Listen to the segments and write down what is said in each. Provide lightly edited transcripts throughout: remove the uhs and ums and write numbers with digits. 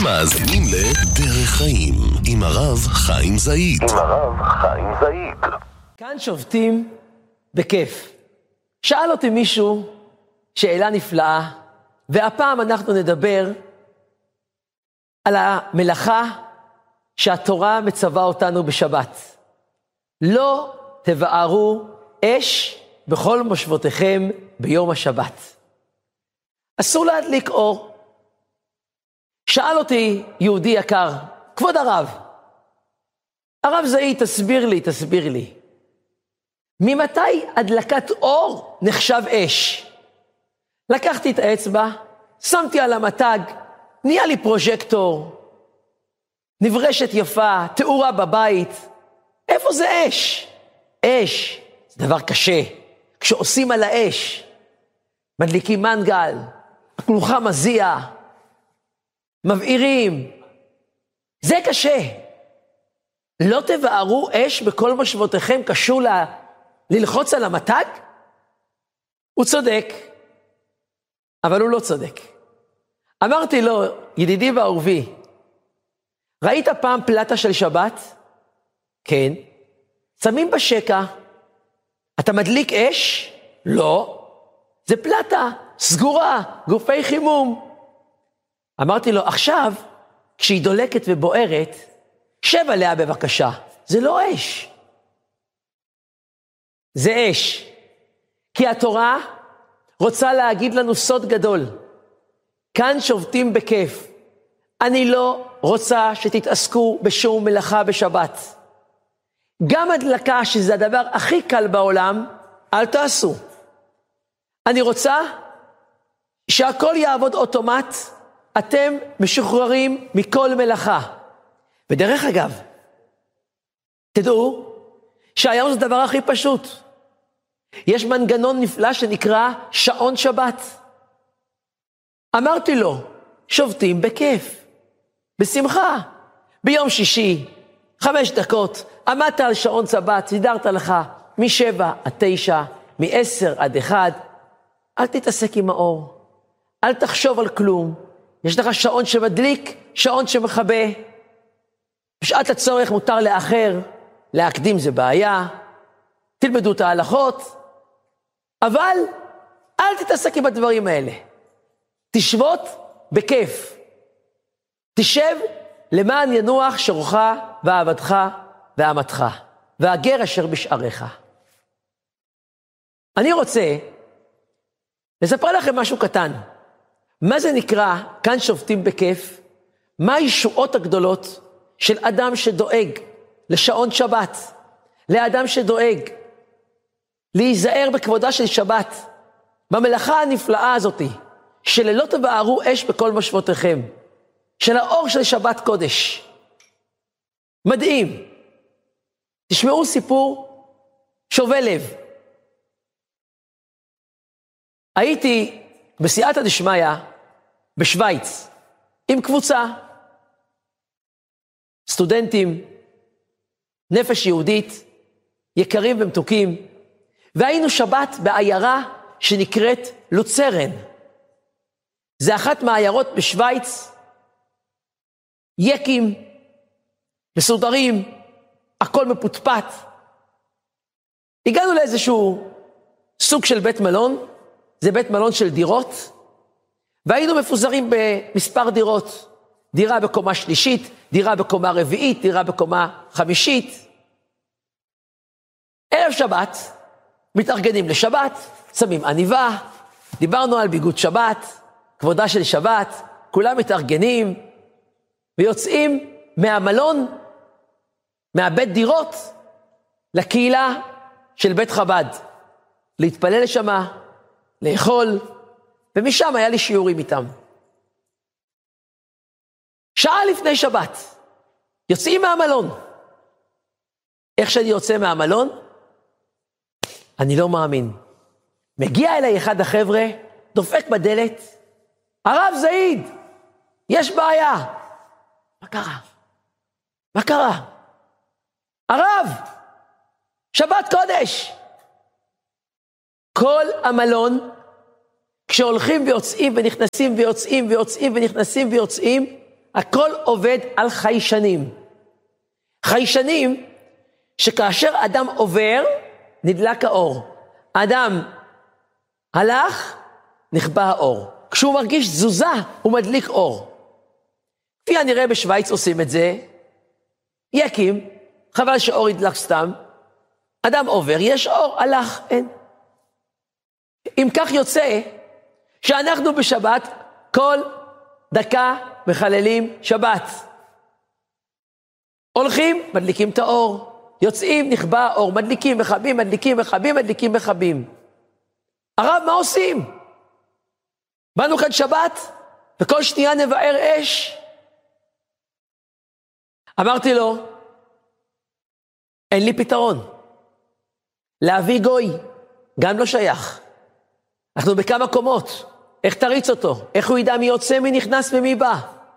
מאזינים לדרך חיים עם הרב חיים זעיד. כאן שובתים בכיף. שאל אותי מישהו שאלה נפלאה, והפעם אנחנו נדבר על המלאכה שהתורה מצווה אותנו בשבת. לא תבערו אש בכל מושבותיכם ביום השבת. אסור להדליק אור. שאל אותי יהודי יקר, כבוד הרב זעיד, תסביר לי. ממתי הדלקת אור נחשב אש? לקחתי את האצבע, שמתי על המתג, נהיה לי פרוז'קטור, נברשת יפה, תאורה בבית. איפה זה אש? אש זה דבר קשה. כשעושים על האש, מדליקים מנגל, הכלוכה מזיע, מבעירים. זה קשה. לא תבערו אש בכל מושבותיכם, קשור ללחוץ על המתג? הוא צודק, אבל הוא לא צודק. אמרתי לו, ידידי ואהובי, ראית פעם פלטה של שבת? כן. שמים בשקע. אתה מדליק אש? לא. זה פלטה סגורה, גופי חימום. אמרתי לו, עכשיו, כשהיא דולקת ובוערת, שב עליה בבקשה. זה לא אש. זה אש. כי התורה רוצה להגיד לנו סוד גדול. כאן שובתים בכיף. אני לא רוצה שתתעסקו בשום מלאכה בשבת. גם הדלקה, שזה הדבר הכי קל בעולם, אל תעשו. אני רוצה שהכל יעבוד אוטומט, אתם משוחררים מכל מלאכה. ודרך אגב, תדעו שהיום זה הדבר הכי פשוט. יש מנגנון נפלא שנקרא שעון שבת. אמרתי לו, שובתים בכיף, בשמחה. ביום שישי, 5 דקות, עמדת על שעון שבת, סידרת לך מ7 עד 9, מ10 עד 1, אל תתעסק עם האור, אל תחשוב על כלום. יש לך שעון שמדליק, שעון שמחבא. בשעת הצורך מותר לאחר, להקדים זה בעיה, תלמדו את ההלכות, אבל אל תתעסק עם הדברים האלה. תשבות בכיף. תשב למען ינוח שורך ועבדך ואמתך, והגר אשר בשעריך. אני רוצה לספר לכם משהו קטן. מה זה נקרא, כאן שובתים בכיף? מה הישועות הגדולות של אדם שדואג לשעון שבת, לאדם שדואג להיזהר בכבודה של שבת, במלאכה הנפלאה הזאת, שלא תבערו אש בכל מושבותיכם, של האור של שבת קודש. מדהים. תשמעו סיפור שובה לב. הייתי בסייעתא דשמיא בשוויץ עם קבוצה, סטודנטים, נפש יהודית, יקרים ומתוקים, והיינו שבת בעיירה שנקראת לוצרן. זה אחת מהעיירות בשוויץ, יקים, מסודרים, הכל מפוטפט. הגענו לאיזשהו סוג של בית מלון, זה בית מלון של דירות, והיינו מפוזרים במספר דירות. דירה בקומה שלישית, דירה בקומה רביעית, דירה בקומה חמישית. ערב שבת, מתארגנים לשבת, שמים עניבה, דיברנו על ביגוד שבת, כבודה של שבת, כולם מתארגנים, ויוצאים מהמלון, מהבית דירות, לקהילה של בית חב"ד, להתפלל לשמה, לאכול, ומשם היה לי שיעורים איתם. שעה לפני שבת, יוצאים מהמלון. איך שאני יוצא מהמלון, אני לא מאמין. מגיע אליי אחד החבר'ה, דופק בדלת, הרב זעיד, יש בעיה. מה קרה? הרב, שבת קודש. כל המלון, כשהולכים ויוצאים ונכנסים ויוצאים ויוצאים ונכנסים ויוצאים, הכל עובד על חיישנים. חיישנים שכאשר אדם עובר, נדלק האור. אדם הלך, נכבה האור. כשהוא מרגיש תזוזה, הוא מדליק אור. כפי הנראה בשוויץ עושים את זה, יקים, חבל שאור ידלק סתם, אדם עובר, יש אור, הלך, אין. אם כך יוצא, שאנחנו בשבת, כל דקה מחללים שבת. הולכים, מדליקים את האור. יוצאים, נכבה האור, מדליקים, מכבים, מדליקים, מכבים, מדליקים, מכבים. הרב, מה עושים? באנו כאן שבת, וכל שנייה נבער אש. אמרתי לו, אין לי פתרון. להביא גוי, גם לא שייך. אנחנו בכמה קומות. איך תריץ אותו? איך הוא ידע מי יוצא, מי נכנס ומי בא?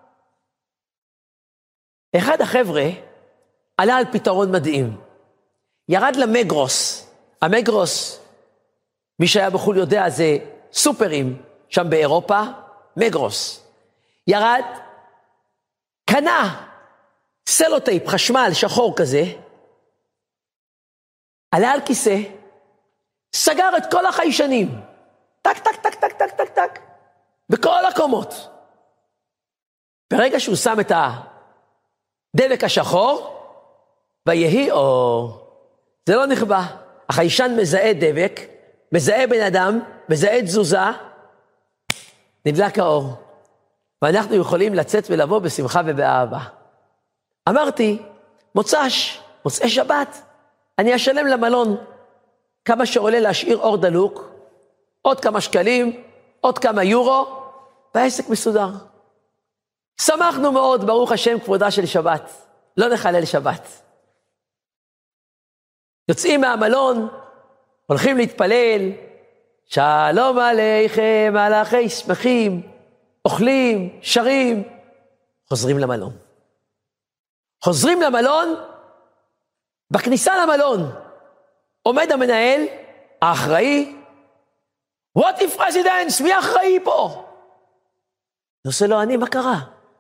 אחד החבר'ה עלה על פתרון מדהים. ירד למגרוס. המגרוס, מי שהיה בחול יודע, זה סופרים שם באירופה, מגרוס. ירד, קנה סלוטייפ, חשמל, שחור כזה, עלה על כיסא, סגר את כל החיישנים. טק, טק, טק, טק, טק, טק, טק. בכל הקומות. ברגע שהוא שם את הדבק השחור, ויהי אור. זה לא נכבה. החיישן מזהה דבק, מזהה בן אדם, מזהה תזוזה, נדלק האור. ואנחנו יכולים לצאת ולבוא בשמחה ובאהבה. אמרתי, מוצאי שבת, אני אשלם למלון כמה שעולה להשאיר אור דלוק, עוד כמה שקלים, עוד כמה יורו, והעסק מסודר. שמחנו מאוד, ברוך השם, כבודה של שבת. לא נחלל שבת. יוצאים מהמלון, הולכים להתפלל, שלום עליכם, מלאכי שמחים, אוכלים, שרים, חוזרים למלון. חוזרים למלון, בכניסה למלון, עומד המנהל, האחראי, What if residence? מי אחראי פה? אני עושה לו, אני, מה קרה?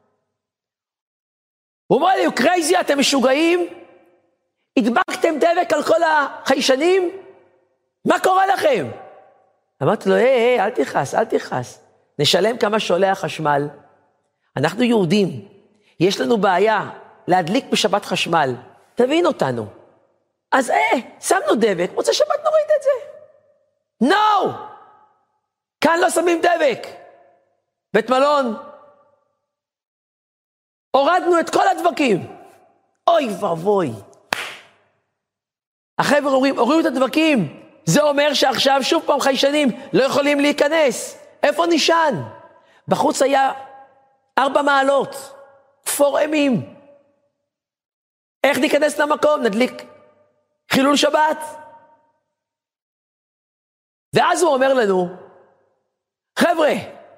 הוא אומר לי, you crazy, אתם משוגעים? הדבקתם דבק על כל החיישנים? מה קורה לכם? אמרתי לו, אל תכעס, אל תכעס. נשלם כמה שעולה החשמל. אנחנו יהודים, יש לנו בעיה להדליק בשבת חשמל. תבין אותנו. אז שמנו דבק, מוצא שבת נוריד את זה. No! כאן לא שמים דבק. בית מלון. הורדנו את כל הדבקים. אוי ואבוי. החבר'ה אומרים, הורידו את הדבקים. זה אומר שעכשיו שוב פעם חיישנים לא יכולים להיכנס. איפה נשען? בחוץ היה 4 מעלות. כפור אימים. איך ניכנס למקום? נדליק חילול שבת. ואז הוא אומר לנו, חבר'ה,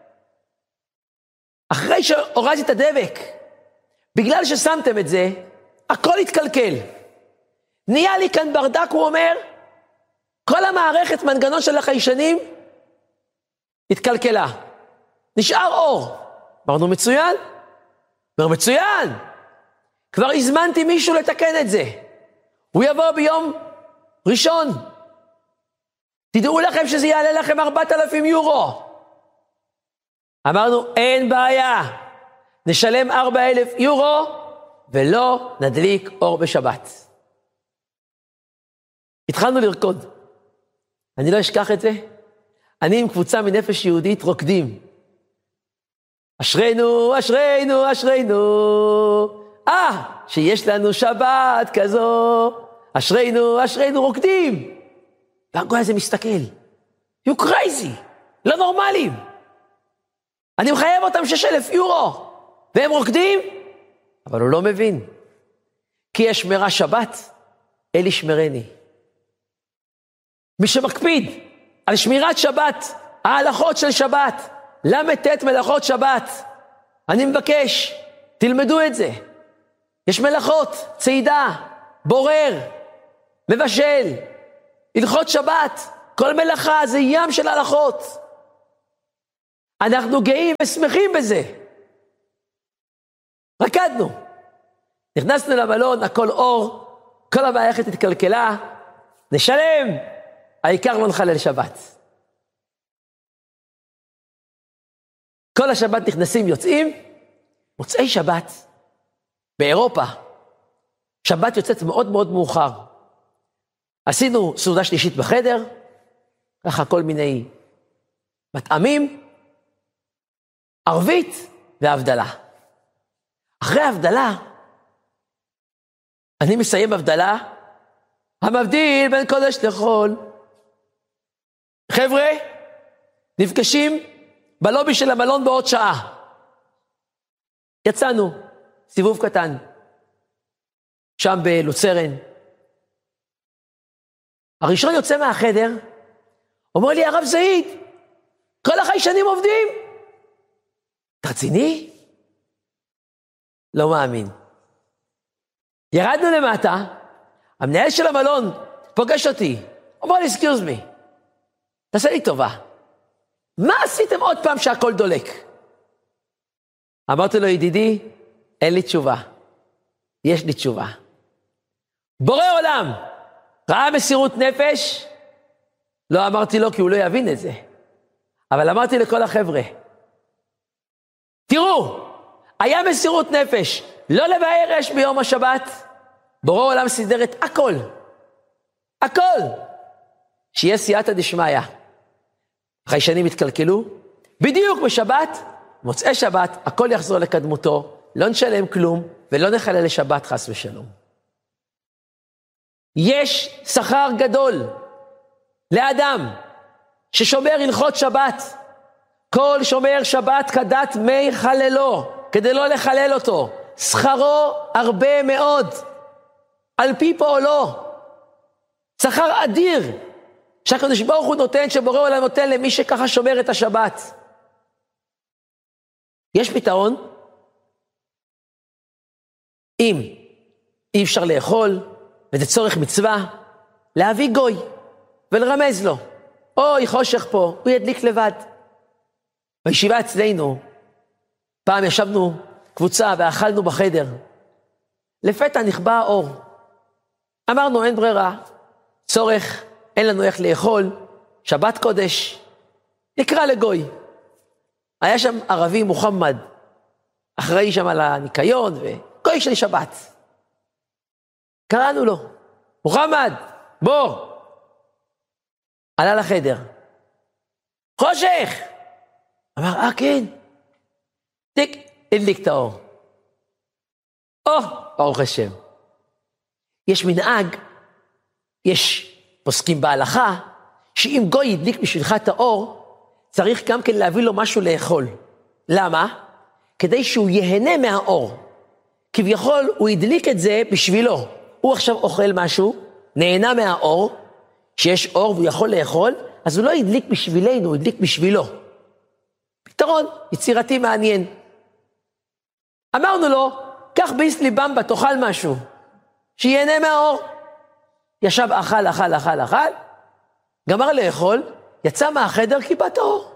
אחרי שהורדתי את הדבק, בגלל ששמתם את זה, הכל התקלקל. נהיה לי כאן ברדק, הוא אומר, כל המערכת, מנגנון של החיישנים, התקלקלה. נשאר אור. אמרנו, מצוין? אומר, מצוין. כבר הזמנתי מישהו לתקן את זה. הוא יבוא ביום ראשון. תדעו לכם שזה יעלה לכם 4,000 יורו. אמרנו, אין בעיה. נשלם 4,000 יורו, ולא נדליק אור בשבת. התחלנו לרקוד. אני לא אשכח את זה. אני עם קבוצה מנפש יהודית רוקדים. אשרינו, אשרינו, אשרינו. שיש לנו שבת כזו. אשרינו, אשרינו, רוקדים. והגוי הזה מסתכל. You crazy. לא נורמלים. אני מחייב אותם 6,000 יורו. והם רוקדים. אבל הוא לא מבין. כי יש שמירה שבת, אל ישמרני. מי שמקפיד על שמירת שבת, ההלכות של שבת, למתת מלאכות שבת, אני מבקש, תלמדו את זה. יש מלאכות, צעידה, בורר, מבשל, הלכות שבת, כל מלאכה זה ים של הלכות. אנחנו גאים ושמחים בזה. רקדנו. נכנסנו למלון, הכל אור, כל המערכת התקלקלה, נשלם, העיקר לא נחלל שבת. כל השבת נכנסים, יוצאים, מוצאי שבת, באירופה, שבת יוצאת מאוד מאוד מאוחר. עשינו סעודה שלישית בחדר, ככה כל מיני מטעמים, ערבית והבדלה. אחרי ההבדלה, אני מסיים הבדלה, המבדיל בין קודש לחול. חבר'ה, נפגשים בלובי של המלון בעוד שעה. יצאנו, סיבוב קטן, שם בלוצרן. הראשון יוצא מהחדר, אומר לי, הרב זעיד, כל החיישנים עובדים. אתה רציני? לא מאמין. ירדנו למטה, המנהל של המלון פוגש אותי, אומר לי, excuse me, תעשה לי טובה. מה עשיתם עוד פעם שהכל דולק? אמרתי לו, ידידי, אין לי תשובה. יש לי תשובה. בורא עולם, ראה מסירות נפש? לא אמרתי לו כי הוא לא יבין את זה. אבל אמרתי לכל החבר'ה, תראו, היה מסירות נפש, לא לבאר אש ביום השבת, בורא עולם סידר את הכל. הכל. שיהיה סייעתא דשמיא. החיישנים התקלקלו, בדיוק בשבת, מוצאי שבת, הכל יחזור לקדמותו, לא נשלם כלום, ולא נחלל לשבת חס ושלום. יש שכר גדול לאדם ששומר הלכות שבת. כל שומר שבת כדת מי חללו, כדי לא לחלל אותו. שכרו הרבה מאוד, על פי פועלו. שכר אדיר, שהקדוש ברוך הוא נותן, שבורא עולם נותן למי שככה שומר את השבת. יש פתרון, אם אי אפשר לאכול, וזה צורך מצווה, להביא גוי ולרמז לו. אוי, חושך פה, הוא ידליק לבד. בישיבה אצלנו, פעם ישבנו קבוצה ואכלנו בחדר. לפתע נכבה האור. אמרנו, אין ברירה, צורך, אין לנו איך לאכול, שבת קודש, נקרא לגוי. היה שם ערבי מוחמד, אחראי שם על הניקיון, וגוי של שבת. קראנו לו, מוחמד, בוא. עלה לחדר. חושך! אמר, כן. הדליק את האור. ברוך השם. יש מנהג, יש פוסקים בהלכה, שאם גוי הדליק בשבילך את האור, צריך גם כן להביא לו משהו לאכול. למה? כדי שהוא יהנה מהאור. כביכול הוא הדליק את זה בשבילו. הוא עכשיו אוכל משהו, נהנה מהאור, שיש אור והוא יכול לאכול, אז הוא לא הדליק בשבילנו, הוא הדליק בשבילו. פתרון, יצירתי מעניין. אמרנו לו, קח ביסלי במבה, תאכל משהו, שיהנה מהאור. ישב, אכל, גמר לאכול, יצא מהחדר, כיבת האור.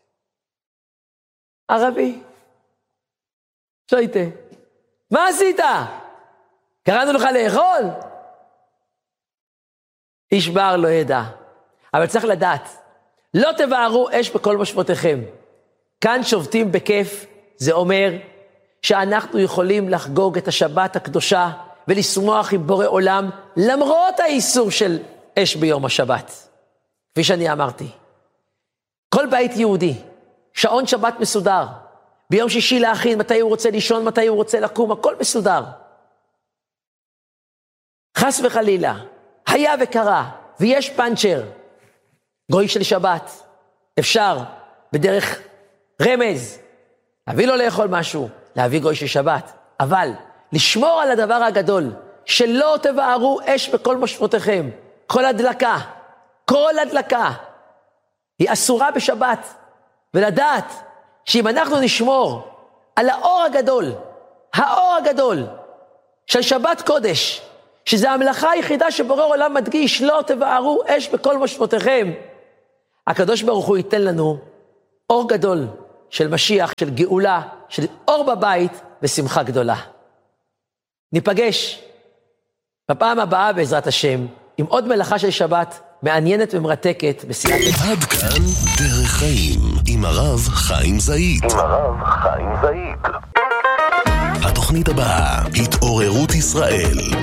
ערבי, שייטה, מה עשית? קראנו לך לאכול? איש בר לא ידע, אבל צריך לדעת, לא תבערו אש בכל משמעותיכם. כאן שובתים בכיף, זה אומר שאנחנו יכולים לחגוג את השבת הקדושה, ולשמוח עם בורא עולם, למרות האיסור של אש ביום השבת. כפי שאני אמרתי, כל בית יהודי, שעון שבת מסודר, ביום שישי להכין, מתי הוא רוצה לישון, מתי הוא רוצה לקום, הכל מסודר. חס וחלילה, היה וקרה, ויש פנצ'ר, גוי של שבת, אפשר בדרך רמז, להביא לו לאכול משהו, להביא גוי של שבת, אבל לשמור על הדבר הגדול, שלא תבערו אש בכל משמעותיכם. כל הדלקה, היא אסורה בשבת, ולדעת שאם אנחנו נשמור על האור הגדול של שבת קודש, שזה המלאכה היחידה שבורא עולם מדגיש, לא תבערו אש בכל משמעותיכם, הקדוש ברוך הוא ייתן לנו אור גדול של משיח, של גאולה, של אור בבית, ושמחה גדולה. ניפגש בפעם הבאה בעזרת השם, עם עוד מלאכה של שבת מעניינת ומרתקת בסייעתא. עד כאן דרך חיים עם הרב חיים זאיד. התוכנית הבאה, התעוררות ישראל.